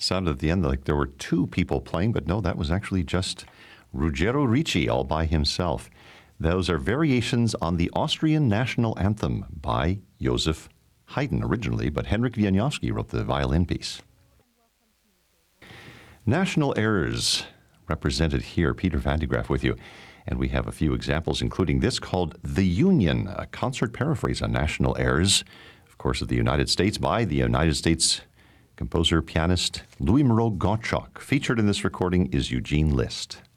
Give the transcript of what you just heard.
Sounded at the end like there were two people playing, but no, that was actually just Ruggero Ricci all by himself. Those are variations on the Austrian national anthem by Joseph Haydn originally, but Henryk Wieniawski wrote the violin piece. National airs represented here. Peter Van de Graaff with you. And we have a few examples, including this called The Union, a concert paraphrase on national airs, of course, of the United States by the United States composer, pianist Louis Moreau Gottschalk. Featured in this recording is Eugene List.